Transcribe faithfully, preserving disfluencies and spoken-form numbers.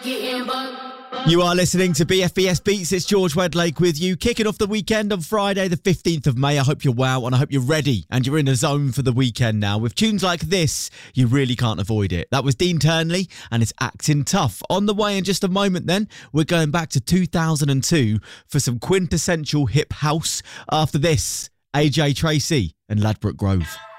You are listening to B F B S Beats. It's George Wedlake with you, kicking off the weekend on Friday the fifteenth of May. I hope you're well and I hope you're ready and you're in the zone for the weekend now. With tunes like this, you really can't avoid it. That was Dean Turnley and it's Acting Tough. On the way in just a moment then, we're going back to two thousand two for some quintessential hip house. After this, A J Tracey and Ladbroke Grove.